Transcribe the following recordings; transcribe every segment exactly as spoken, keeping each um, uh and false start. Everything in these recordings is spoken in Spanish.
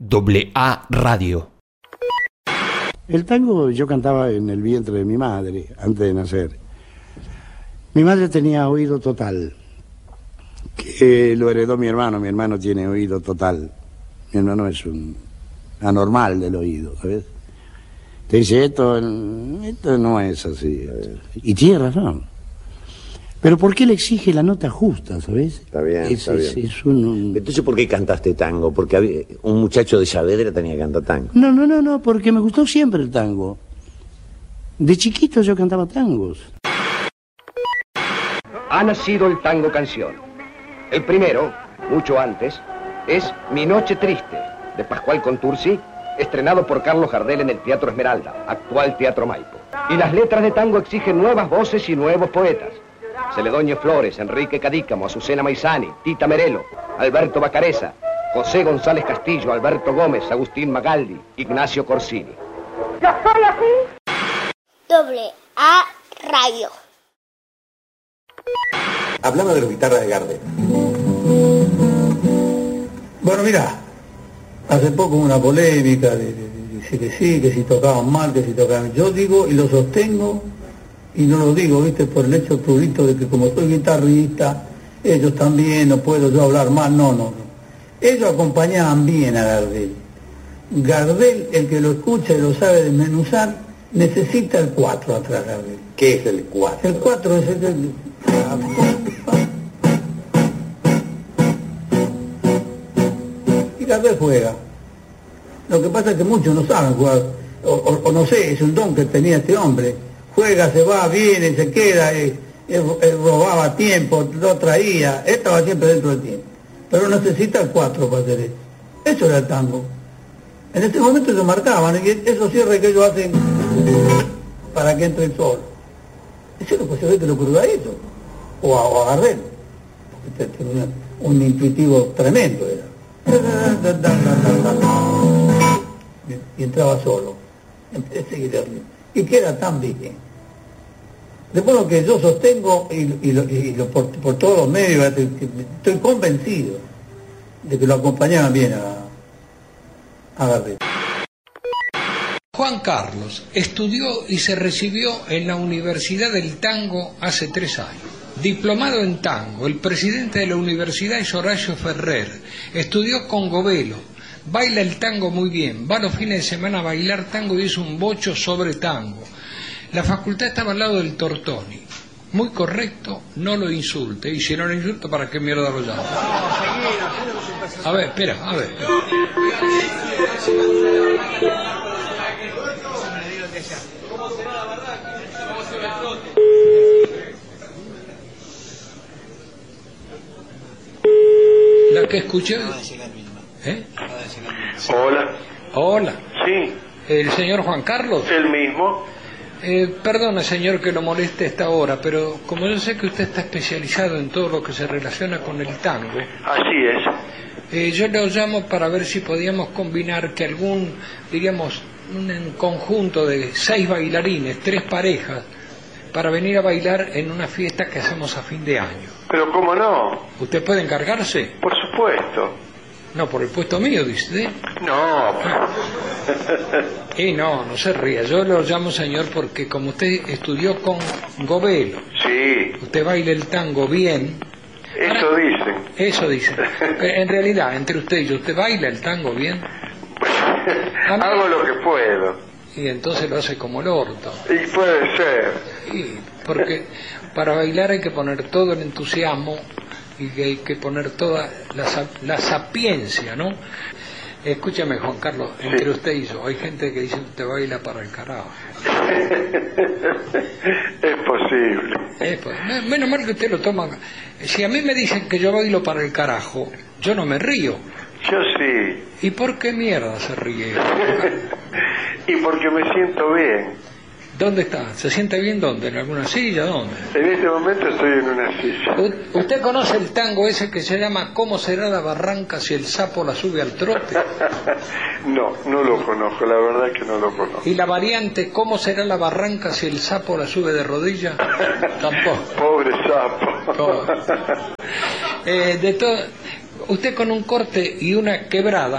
Doble A Radio. El tango yo cantaba en el vientre de mi madre, antes de nacer. Mi madre tenía oído total, que lo heredó mi hermano. Mi hermano tiene oído total. Mi hermano es un anormal del oído, ¿sabes? Te dice, esto, esto no es así. Y tiene razón. Pero ¿por qué le exige la nota justa, sabes? Está bien, es, está es, bien. Es un, un... Entonces, ¿por qué cantaste tango? Porque había, un muchacho de Saavedra tenía que cantar tango. No, no, no, no, porque me gustó siempre el tango. De chiquito yo cantaba tangos. Ha nacido el tango canción. El primero, mucho antes, es Mi Noche Triste, de Pascual Contursi, estrenado por Carlos Gardel en el Teatro Esmeralda, actual Teatro Maipo. Y las letras de tango exigen nuevas voces y nuevos poetas. Celedonio Flores, Enrique Cadícamo, Azucena Maizani, Tita Merelo, Alberto Bacareza, José González Castillo, Alberto Gómez, Agustín Magaldi, Ignacio Corsini. ¿Yo soy así? Doble A Radio. Hablaba de la guitarra de Gardel. Bueno, mira, hace poco hubo una polémica de, de, de decir que sí, que si tocaban mal, que si tocaban... Yo digo y lo sostengo, y no lo digo, viste, por el hecho prurito de que como soy guitarrista, ellos también, no puedo yo hablar mal, no, no, no. Ellos acompañaban bien a Gardel. Gardel, el que lo escucha y lo sabe desmenuzar, necesita el cuatro atrás de Gardel. ¿Qué es el cuatro? El cuatro es el... el... Y Gardel juega. Lo que pasa es que muchos no saben jugar, o, o, o no sé, es un don que tenía este hombre. Juega, se va, viene, se queda, eh, él, él robaba tiempo, lo traía, él estaba siempre dentro del tiempo. Pero necesita el cuatro para hacer eso. Eso era el tango. En este momento se marcaban, y esos cierres que ellos hacen para que entre el sol. Eso lo se ve que lo ocurrió a eso, o a, o a Gardel. Un, un intuitivo tremendo era. Y entraba solo. Empecé a seguir el ritmo. Y queda tan bien. De modo que yo sostengo, y, y, lo, y lo, por, por todos los medios, estoy convencido de que lo acompañaban bien a, a Gardel. Juan Carlos estudió y se recibió en la Universidad del Tango hace tres años. Diplomado en tango, el presidente de la universidad es Horacio Ferrer. Estudió con Govelo. Baila el tango muy bien, va los fines de semana a bailar tango y es un bocho sobre tango. La facultad estaba al lado del Tortoni. Muy correcto, no lo insulte. Y si no lo insulta, ¿para qué mierda lo llama? A ver, espera, a ver. La que escuché... ¿Eh? Hola. Hola. Sí. ¿El señor Juan Carlos? El mismo. Eh, perdone, señor, que lo moleste a esta hora, pero como yo sé que usted está especializado en todo lo que se relaciona con el tango... Así es. Eh, yo lo llamo para ver si podíamos combinar que algún, diríamos, un conjunto de seis bailarines, tres parejas, para venir a bailar en una fiesta que hacemos a fin de año. Pero ¿cómo no? ¿Usted puede encargarse? Por supuesto. No, por el puesto mío, dice. No. Y no, no se ría. Yo lo llamo, señor, porque como usted estudió con Govelo, sí, usted baila el tango bien. Eso Ahora, dicen. Eso dicen. En realidad, entre usted y yo, ¿usted baila el tango bien? Hago lo que puedo. Y entonces lo hace como el orto. Y puede ser. Y porque para bailar hay que poner todo el entusiasmo y que hay que poner toda la, la sapiencia, ¿no? Escúchame, Juan Carlos, entre sí. Usted y yo, hay gente que dice que usted baila para el carajo. Es posible. Es posible. Menos mal que usted lo toma. Si a mí me dicen que yo bailo para el carajo, yo no me río. Yo sí. ¿Y por qué mierda se ríe? Y porque me siento bien. ¿Dónde está? ¿Se siente bien dónde? ¿En alguna silla? ¿Dónde? En este momento estoy en una silla. U- ¿Usted conoce el tango ese que se llama ¿Cómo será la barranca si el sapo la sube al trote? No, no lo conozco, la verdad es que no lo conozco. ¿Y la variante ¿Cómo será la barranca si el sapo la sube de rodilla? Tampoco. Pobre sapo. Todo. Eh, de todo, usted con un corte y una quebrada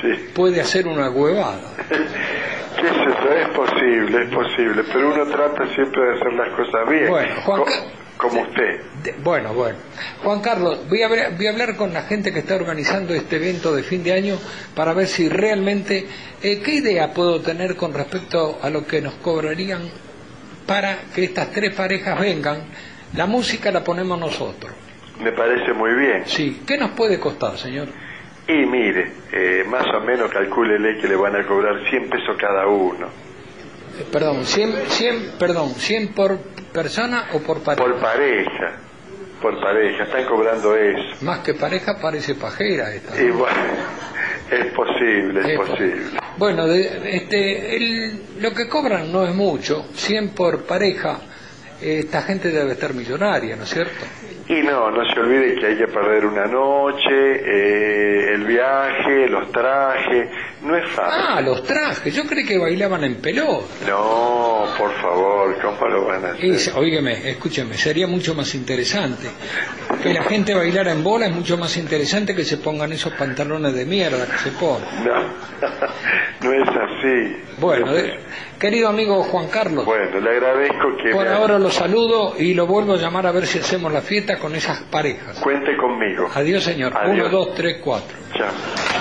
Sí. puede hacer una huevada. ¿Qué es eso? Es posible, es posible, pero uno trata siempre de hacer las cosas bien. Bueno, Juan Co- Ca- como usted. De- bueno, bueno. Juan Carlos, voy a, ver- voy a hablar con la gente que está organizando este evento de fin de año para ver si realmente, eh, ¿qué idea puedo tener con respecto a lo que nos cobrarían para que estas tres parejas vengan? La música la ponemos nosotros. Me parece muy bien. Sí, ¿qué nos puede costar, señor? Y mire, eh, más o menos calcúlele que le van a cobrar cien pesos cada uno. Eh, perdón, cien, cien, perdón, cien por persona o por pareja. Por pareja, por pareja, están cobrando eso. Más que pareja parece pajera esta, ¿no? Y bueno, es posible, es Es posible. Bueno, de- este, el- lo que cobran no es mucho, cien por pareja. Eh, esta gente debe estar millonaria, ¿no es cierto? Y no, no se olvide que hay que perder una noche, eh, el viaje, los trajes, no es fácil. Ah, los trajes, yo creí que bailaban en pelota. No, por favor, ¿cómo lo van a hacer? Es, oígame, escúcheme, sería mucho más interesante. Que la gente bailara en bola es mucho más interesante que se pongan esos pantalones de mierda que se ponen. No, no es así. Bueno, de- querido amigo Juan Carlos, Bueno, le agradezco que... por me- ahora lo saludo y lo vuelvo a llamar a ver si hacemos la fiesta con esas parejas. Cuente conmigo. Adiós, señor. Adiós. Uno, dos, tres, cuatro. Chao.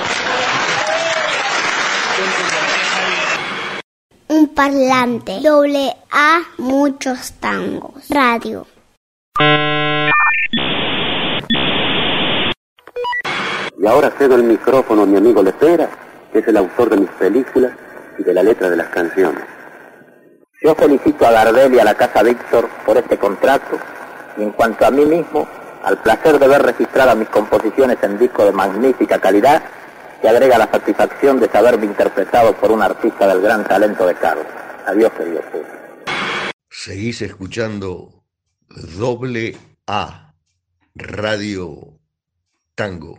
Un parlante. Doble A, muchos tangos. Radio. Y ahora cedo el micrófono a mi amigo Lepera, que es el autor de mis películas y de la letra de las canciones. Yo felicito a Gardel y a la Casa Víctor por este contrato, y en cuanto a mí mismo, al placer de ver registradas mis composiciones en disco de magnífica calidad, que agrega la satisfacción de saberme interpretado por un artista del gran talento de Carlos. Adiós, querido público. Seguís escuchando Doble A, Radio Tango.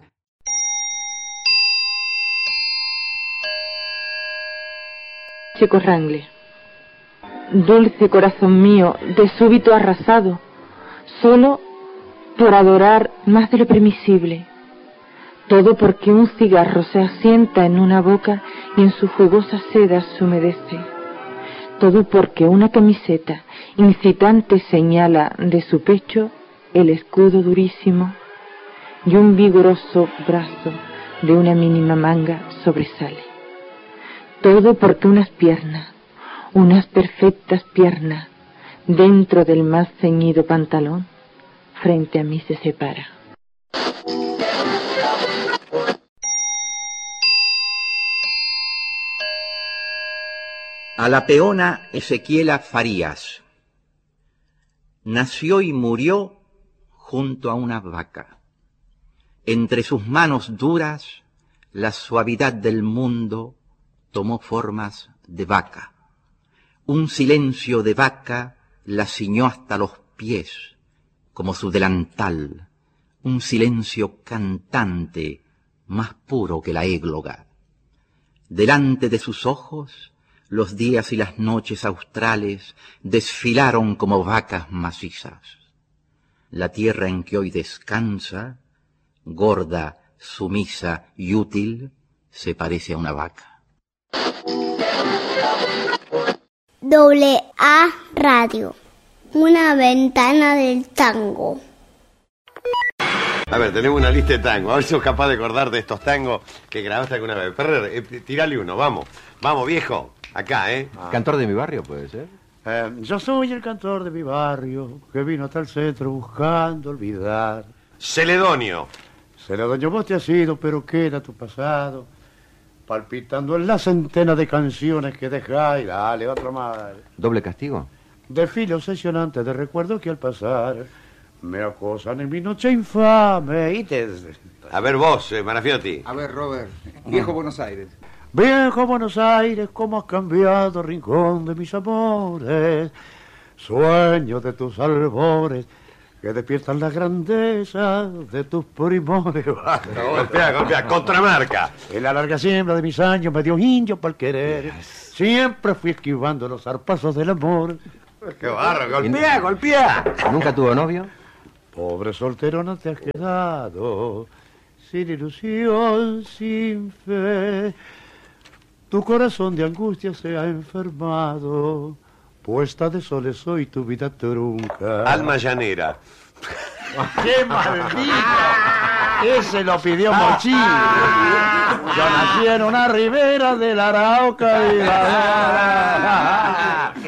Chico Wrangler. Dulce corazón mío, de súbito arrasado, solo por adorar más de lo permisible. Todo porque un cigarro se asienta en una boca y en su jugosa seda se humedece. Todo porque una camiseta incitante señala de su pecho el escudo durísimo y un vigoroso brazo de una mínima manga sobresale. Todo porque unas piernas, unas perfectas piernas, dentro del más ceñido pantalón, frente a mí se separa. A la peona Ezequiela Farías. Nació y murió junto a una vaca. Entre sus manos duras, la suavidad del mundo tomó formas de vaca. Un silencio de vaca la ciñó hasta los pies, como su delantal. Un silencio cantante, más puro que la égloga. Delante de sus ojos, los días y las noches australes desfilaron como vacas macizas. La tierra en que hoy descansa, gorda, sumisa y útil, se parece a una vaca. Doble A Radio. Una ventana del tango. A ver, tenemos una lista de tangos. A ver si sos capaz de acordar de estos tangos que grabaste alguna vez. Ferrer, eh, tirale uno, vamos. Vamos, viejo. Acá, ¿eh? Ah. ¿Cantor de mi barrio puede ser? Eh, yo soy el cantor de mi barrio que vino hasta el centro buscando olvidar. Celedonio. Celedonio, vos te has ido, pero queda tu pasado. Palpitando en la centena de canciones que dejáis. Dale, otra más. ¿Doble castigo? Desfile obsesionante de recuerdos que al pasar me acosan en mi noche infame. Y te... A ver vos, eh, Marafiotti. A ver, Robert. Viejo Buenos Aires. Viejo Buenos Aires, cómo has cambiado, rincón de mis amores. Sueño de tus albores que despiertan la grandeza de tus primores. Golpea, golpea, contramarca. En la larga siembra de mis años me dio indio para el querer. Siempre fui esquivando los zarpazos del amor. ¡Qué barro! ¡Golpea, golpea! ¿Nunca tuvo novio? Pobre soltero no te has quedado. sin ilusión, sin fe. Tu corazón de angustia se ha enfermado, puesta de soles soy tu vida trunca. Alma llanera. ¡Qué maldito! Ese lo pidió Mochí. Yo nací en una ribera de la Arauca y la...